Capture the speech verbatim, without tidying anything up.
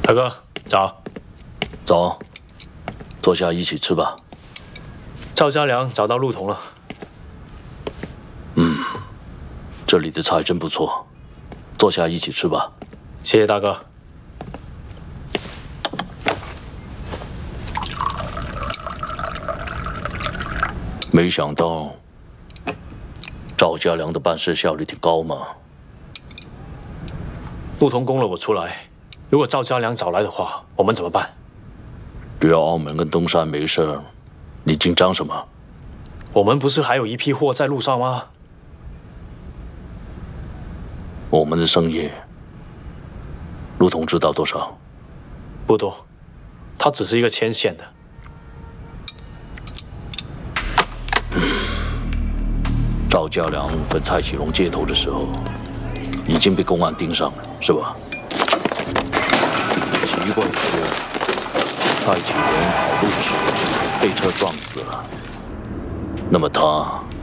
大哥，早。 走，坐下一起吃吧。 赵家良找到陆童了。 嗯，这里的菜真不错，坐下一起吃吧。 谢谢大哥。 没想到赵家良的办事效率挺高嘛。 陆童供了我出来，如果赵家良找来的话，我们怎么办？ 只要澳门跟东山没事，你紧张什么？ 我们不是还有一批货在路上吗？ 我们的生意，陆童知道多少？ 不多，他只是一个牵线的。 赵家良跟蔡启荣接头的时候，已经被公安盯上了，是吧？奇怪的是，蔡启荣跑路时被车撞死了。那么他